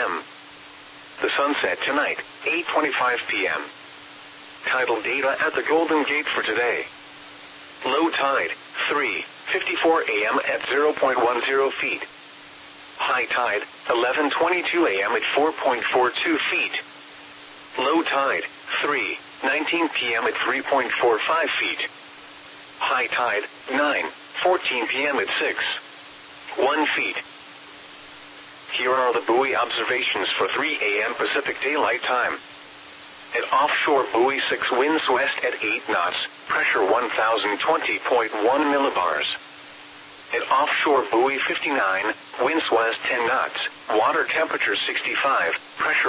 p.m. The sunset tonight, 8:25 p.m. Tidal data at the Golden Gate for today. Low tide, 3:54 a.m. at 0.10 feet. High tide, 11:22 a.m. at 4.42 feet. Low tide, 3:19 p.m. at 3.45 feet. High tide, 9:14 p.m. at 6.1 feet. Here are the buoy observations for 3 a.m. Pacific Daylight Time. At offshore buoy 6, winds west at 8 knots, pressure 1020.1 millibars. At offshore buoy 59, winds west 10 knots, water temperature 65, pressure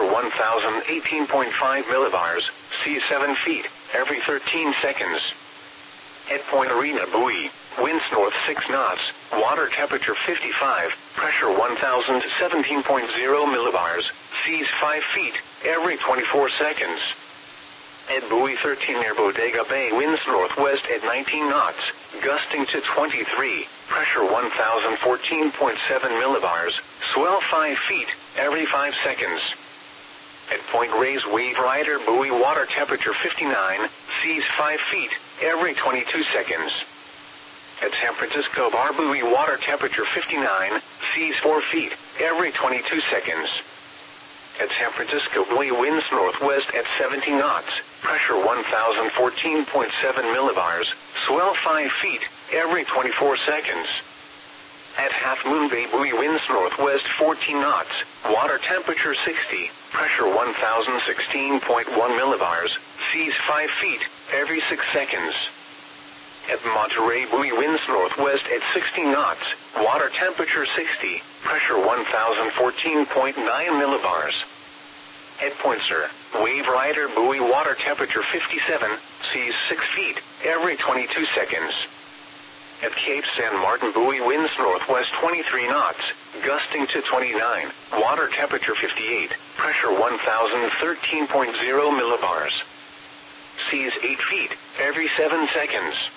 1018.5 millibars, sea 7 feet, every 13 seconds. At Point Arena buoy, winds north 6 knots, water temperature 55, pressure 1017.0 millibars, seas 5 feet, every 24 seconds. At buoy 13 near Bodega Bay, winds northwest at 19 knots, gusting to 23, pressure 1014.7 millibars, swell 5 feet, every 5 seconds. At Point Reyes Wave Rider buoy, water temperature 59, seas 5 feet, every 22 seconds. At San Francisco Bar buoy, water temperature 59, seas 4 feet, every 22 seconds. At San Francisco buoy, winds northwest at 17 knots, pressure 1014.7 millibars, swell 5 feet, every 24 seconds. At Half Moon Bay buoy, winds northwest 14 knots, water temperature 60, pressure 1016.1 millibars, seas 5 feet, every 6 seconds. At Monterey buoy, winds northwest at 60 knots, water temperature 60, pressure 1014.9 millibars. At Point Sur, Wave Rider buoy, water temperature 57, seas 6 feet, every 22 seconds. At Cape San Martin buoy, winds northwest 23 knots, gusting to 29, water temperature 58, pressure 1013.0 millibars. Seas 8 feet, every 7 seconds.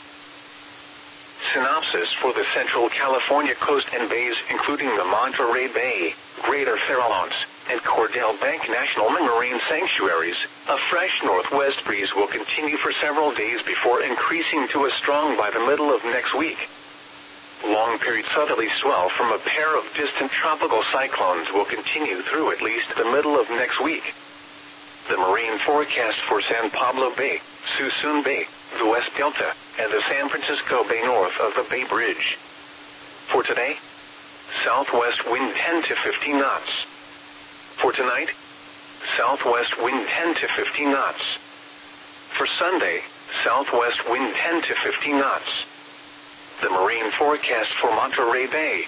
Synopsis for the Central California coast and bays, including the Monterey Bay, Greater Farallones, and Cordell Bank National Marine Sanctuaries. A fresh northwest breeze will continue for several days before increasing to a strong by the middle of next week. Long-period southerly swell from a pair of distant tropical cyclones will continue through at least the middle of next week. The marine forecast for San Pablo Bay, Suisun Bay, the West Delta, and the San Francisco Bay north of the Bay Bridge. For today, southwest wind 10 to 15 knots. For tonight, southwest wind 10 to 15 knots. For Sunday, southwest wind 10 to 15 knots. The marine forecast for Monterey Bay.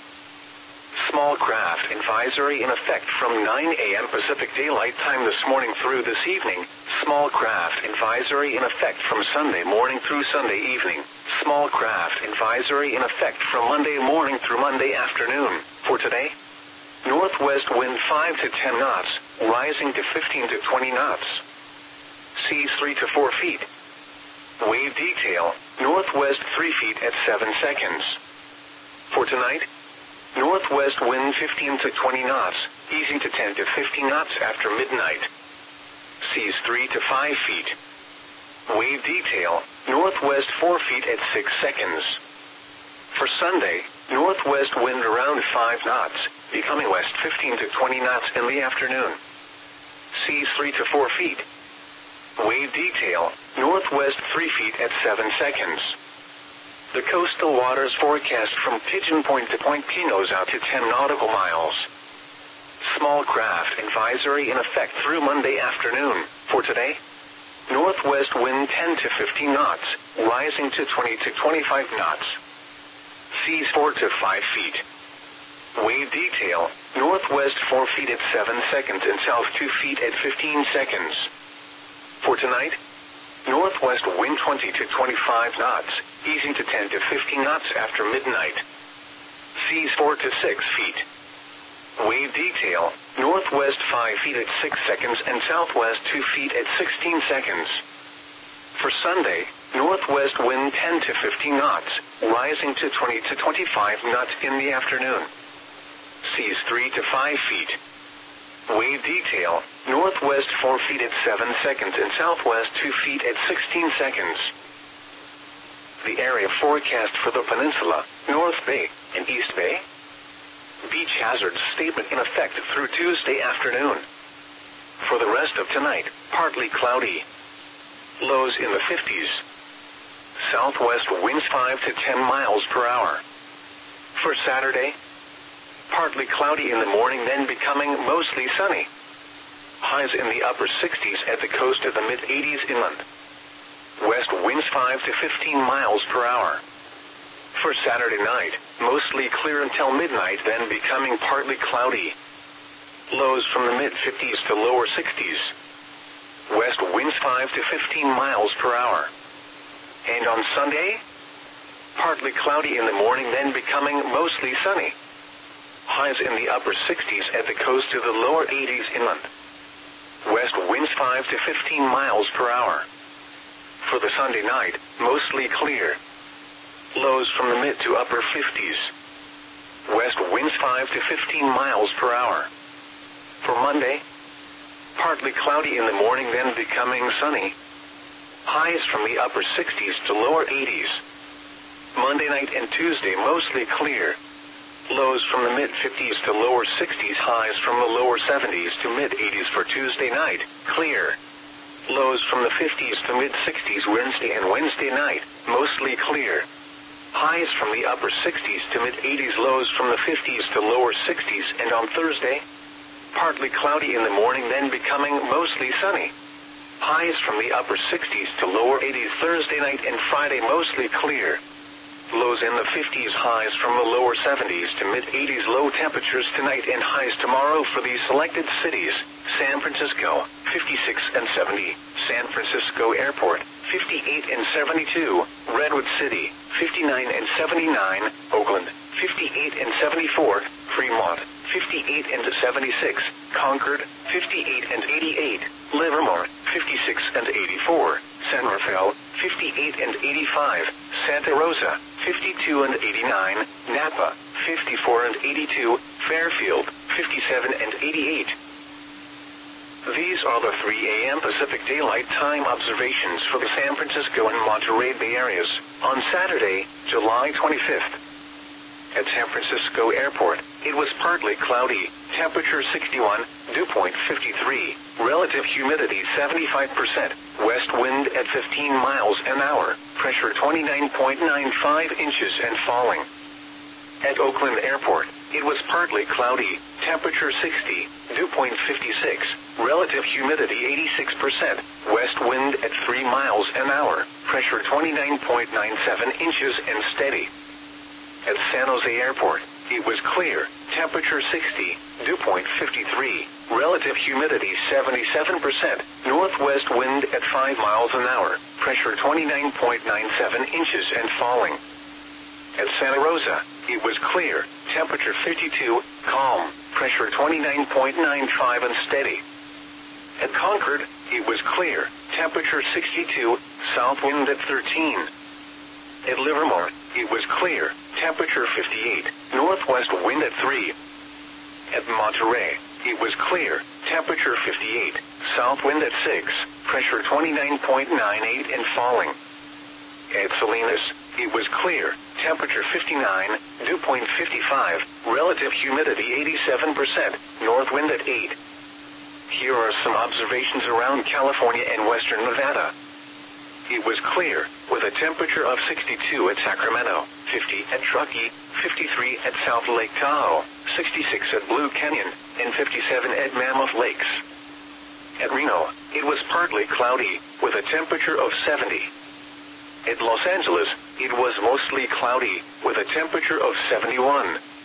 Small craft advisory in effect from 9 a.m. Pacific Daylight Time this morning through this evening. Small craft advisory in effect from Sunday morning through Sunday evening. Small craft advisory in effect from Monday morning through Monday afternoon. For today, northwest wind 5 to 10 knots, rising to 15 to 20 knots. Seas 3 to 4 feet. Wave detail, northwest 3 feet at 7 seconds. For tonight, northwest wind 15 to 20 knots, easing to 10 to 15 knots after midnight. Seas 3 to 5 feet. Wave detail, northwest 4 feet at 6 seconds. For Sunday, northwest wind around 5 knots, becoming west 15 to 20 knots in the afternoon. Seas 3 to 4 feet. Wave detail, northwest 3 feet at 7 seconds. The coastal waters forecast from Pigeon Point to Point Pinos out to 10 nautical miles. Small craft advisory in effect through Monday afternoon. For today, northwest wind 10 to 15 knots, rising to 20 to 25 knots. Seas 4 to 5 feet. Wave detail, northwest 4 feet at 7 seconds and south 2 feet at 15 seconds. For tonight, northwest wind 20 to 25 knots, easing to 10 to 15 knots after midnight. Seas 4 to 6 feet. Wave detail, northwest 5 feet at 6 seconds and southwest 2 feet at 16 seconds. For Sunday, northwest wind 10 to 15 knots, rising to 20 to 25 knots in the afternoon. Seas 3 to 5 feet. Wave detail, northwest 4 feet at 7 seconds and southwest 2 feet at 16 seconds. The area forecast for the peninsula, North Bay, and East Bay. Beach hazards statement in effect through Tuesday afternoon. For the rest of tonight, partly cloudy. Lows in the 50s. Southwest winds 5 to 10 miles per hour. For Saturday, partly cloudy in the morning, then becoming mostly sunny. Highs in the upper 60s at the coast of the mid-80s inland. West winds 5 to 15 miles per hour. For Saturday night, mostly clear until midnight, then becoming partly cloudy. Lows from the mid-50s to lower 60s. West winds 5 to 15 miles per hour. And on Sunday, partly cloudy in the morning, then becoming mostly sunny. Highs in the upper 60s at the coast to the lower 80s inland. West winds 5 to 15 miles per hour. For the Sunday night, mostly clear. Lows from the mid to upper 50s. West winds 5 to 15 miles per hour. For Monday, partly cloudy in the morning, then becoming sunny. Highs from the upper 60s to lower 80s. Monday night and Tuesday mostly clear. Lows from the mid-50s to lower 60s, highs from the lower 70s to mid-80s for Tuesday night, clear. Lows from the 50s to mid-60s Wednesday and Wednesday night, mostly clear. Highs from the upper 60s to mid-80s, lows from the 50s to lower 60s, and on Thursday, partly cloudy in the morning, then becoming mostly sunny. Highs from the upper 60s to lower 80s Thursday night and Friday, mostly clear. Lows in the 50s, highs from the lower 70s to mid-80s, low temperatures tonight and highs tomorrow for these selected cities: San Francisco, 56 and 70, San Francisco Airport, 58 and 72, Redwood City, 59 and 79, Oakland, 58 and 74, Fremont, 58 and 76, Concord, 58 and 88, Livermore, 56 and 84, San Rafael, 58 and 85, Santa Rosa, 52 and 89, Napa, 54 and 82, Fairfield, 57 and 88. These are the 3 a.m. Pacific Daylight Time observations for the San Francisco and Monterey Bay areas on Saturday, July 25th. At San Francisco Airport, it was partly cloudy, temperature 61, dew point 53, relative humidity 75%, west wind at 15 miles an hour, pressure 29.95 inches and falling. At Oakland Airport, it was partly cloudy, temperature 60, dew point 56, relative humidity 86%, west wind at 3 miles an hour, pressure 29.97 inches and steady. At San Jose Airport, it was clear, temperature 60, dew point 53, relative humidity 77%, northwest wind at 5 miles an hour, pressure 29.97 inches and falling. At Santa Rosa, it was clear, temperature 52, calm, pressure 29.95 and steady. At Concord, it was clear, temperature 62, south wind at 13. At Livermore, it was clear, temperature 58, northwest wind at 3. At Monterey, it was clear, temperature 58, south wind at 6, pressure 29.98 and falling. At Salinas, it was clear, temperature 59, dew point 55, relative humidity 87%, north wind at 8. Here are some observations around California and western Nevada. It was clear, with a temperature of 62 at Sacramento, 50 at Truckee, 53 at South Lake Tahoe, 66 at Blue Canyon, and 57 at Mammoth Lakes. At Reno, it was partly cloudy, with a temperature of 70. At Los Angeles, it was mostly cloudy, with a temperature of 71.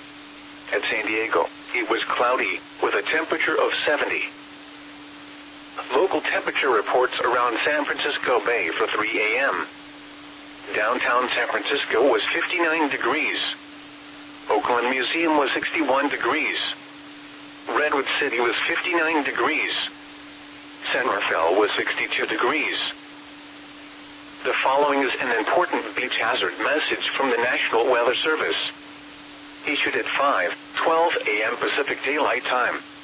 At San Diego, it was cloudy, with a temperature of 70. Local temperature reports around San Francisco Bay for 3 a.m. Downtown San Francisco was 59 degrees. Oakland Museum was 61 degrees. Redwood City was 59 degrees. San Rafael was 62 degrees. The following is an important beach hazard message from the National Weather Service. Issued at 5:12 a.m. Pacific Daylight Time.